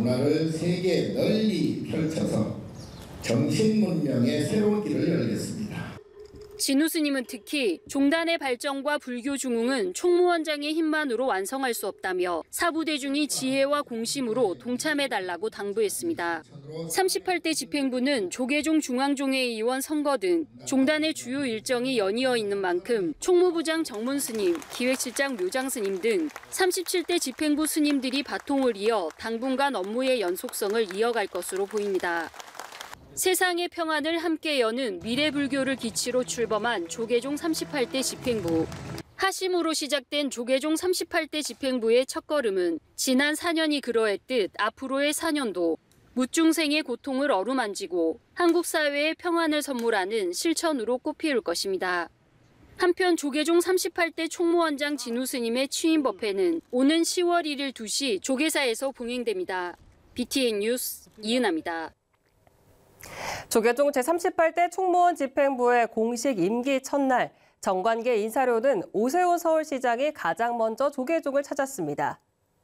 문화를 세계에 널리 펼쳐서 정신문명의 새로운 길을 열겠습니다. 진우 스님은 특히 종단의 발전과 불교 중흥은 총무원장의 힘만으로 완성할 수 없다며 사부대중이 지혜와 공심으로 동참해달라고 당부했습니다. 38대 집행부는 조계종 중앙종회의원 선거 등 종단의 주요 일정이 연이어 있는 만큼 총무부장 정문 스님, 기획실장 묘장 스님 등 37대 집행부 스님들이 바통을 이어 당분간 업무의 연속성을 이어갈 것으로 보입니다. 세상의 평안을 함께 여는 미래불교를 기치로 출범한 조계종 38대 집행부. 하심으로 시작된 조계종 38대 집행부의 첫걸음은 지난 4년이 그러했듯 앞으로의 4년도 무중생의 고통을 어루만지고 한국 사회에 평안을 선물하는 실천으로 꽃피울 것입니다. 한편 조계종 38대 총무원장 진우 스님의 취임 법회는 오는 10월 1일 2시 조계사에서 봉행됩니다. BTN 뉴스 이은아입니다. 조계종 제38대 총무원 집행부의 공식 임기 첫날, 정관계 인사료는 오세훈 서울시장이 가장 먼저 조계종을 찾았습니다.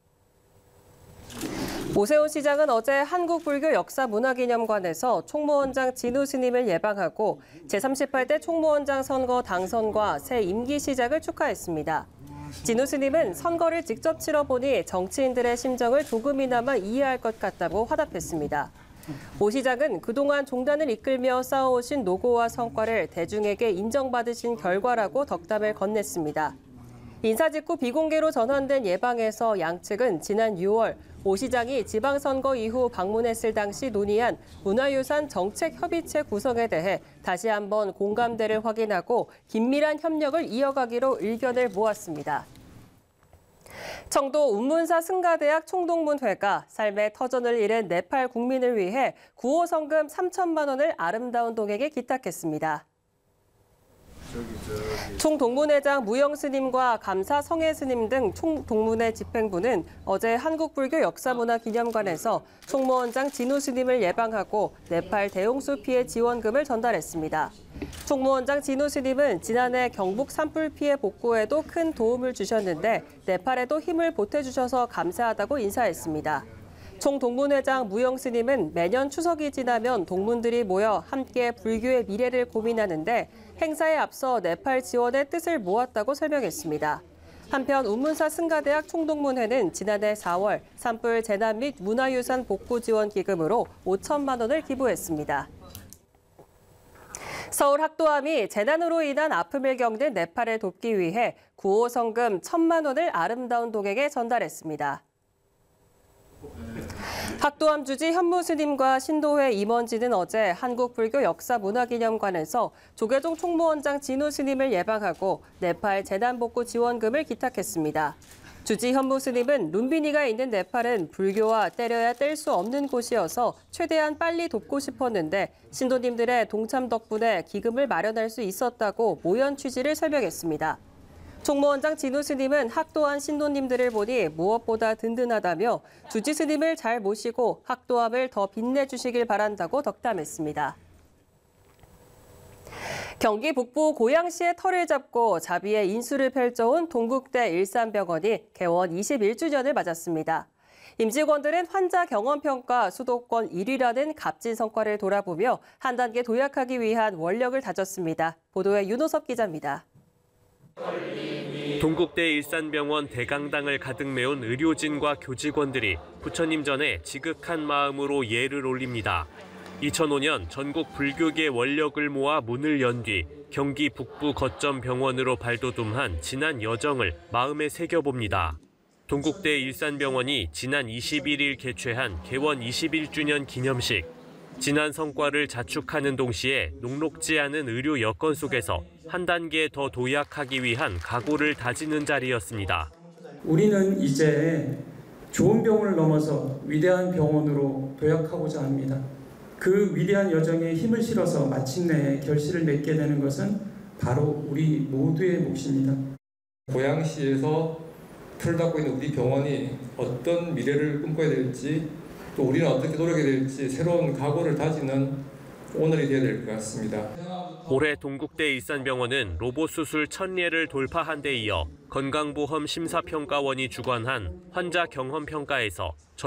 오세훈 시장은 어제 한국불교 역사문화기념관에서 총무원장 진우 스님을 예방하고 제38대 총무원장 선거 당선과 새 임기 시작을 축하했습니다. 진우 스님은 선거를 직접 치러보니 정치인들의 심정을 조금이나마 이해할 것 같다고 화답했습니다. 오 시장은 그동안 종단을 이끌며 쌓아오신 노고와 성과를 대중에게 인정받으신 결과라고 덕담을 건넸습니다. 인사 직후 비공개로 전환된 예방에서 양측은 지난 6월 오 시장이 지방선거 이후 방문했을 당시 논의한 문화유산 정책협의체 구성에 대해 다시 한번 공감대를 확인하고 긴밀한 협력을 이어가기로 의견을 모았습니다. 청도 운문사 승가대학 총동문회가 삶의 터전을 잃은 네팔 국민을 위해 구호 성금 3천만 원을 아름다운 동에게 기탁했습니다. 총동문회장 무영 스님과 감사 성혜 스님 등 총동문회 집행부는 어제 한국불교 역사문화기념관에서 총무원장 진우 스님을 예방하고 네팔 대홍수 피해 지원금을 전달했습니다. 총무원장 진우 스님은 지난해 경북 산불 피해 복구에도 큰 도움을 주셨는데 네팔에도 힘을 보태주셔서 감사하다고 인사했습니다. 총동문회장 무영 스님은 매년 추석이 지나면 동문들이 모여 함께 불교의 미래를 고민하는데 행사에 앞서 네팔 지원의 뜻을 모았다고 설명했습니다. 한편 운문사 승가대학 총동문회는 지난해 4월 산불 재난 및 문화유산 복구 지원 기금으로 5천만 원을 기부했습니다. 서울 학도암이 재난으로 인한 아픔을 겪는 네팔을 돕기 위해 구호 성금 1,000만 원을 아름다운 동에게 전달했습니다. 학도암 주지 현무 스님과 신도회 임원진은 어제 한국불교 역사문화기념관에서 조계종 총무원장 진우 스님을 예방하고 네팔 재난복구 지원금을 기탁했습니다. 주지 현무 스님은 룸비니가 있는 네팔은 불교와 때려야 뗄 수 없는 곳이어서 최대한 빨리 돕고 싶었는데 신도님들의 동참 덕분에 기금을 마련할 수 있었다고 모연 취지를 설명했습니다. 총무원장 진우 스님은 학도암 신도님들을 보니 무엇보다 든든하다며 주지 스님을 잘 모시고 학도암을 더 빛내주시길 바란다고 덕담했습니다. 경기 북부 고양시의 터를 잡고 자비의 인수를 펼쳐온 동국대 일산병원이 개원 21주년을 맞았습니다. 임직원들은 환자 경험평가 수도권 1위라는 값진 성과를 돌아보며 한 단계 도약하기 위한 원력을 다졌습니다. 보도에 윤호섭 기자입니다. 동국대 일산병원 대강당을 가득 메운 의료진과 교직원들이 부처님 전에 지극한 마음으로 예를 올립니다. 2005년 전국 불교계 원력을 모아 문을 연 뒤 경기 북부 거점 병원으로 발돋움한 지난 여정을 마음에 새겨봅니다. 동국대 일산병원이 지난 21일 개최한 개원 21주년 기념식. 지난 성과를 자축하는 동시에 녹록지 않은 의료 여건 속에서 한 단계 더 도약하기 위한 각오를 다지는 자리였습니다. 우리는 이제 좋은 병원을 넘어서 위대한 병원으로 도약하고자 합니다. 그 위대한 여정에 힘을 실어서 마침내 결실을 맺게 되는 것은 바로 우리 모두의 몫입니다. 고양시에서 틀을 닦고 있는 우리 병원이 어떤 미래를 꿈꿔야 될지 또 우리는 어떻게 노력해야 될지 새로운 각오를 다지는 오늘이 되어야 될 것 같습니다. 올해 동국대 일산병원은 로봇 수술 1000예를 돌파한 데 이어 건강보험 심사평가원이 주관한 환자 경험평가에서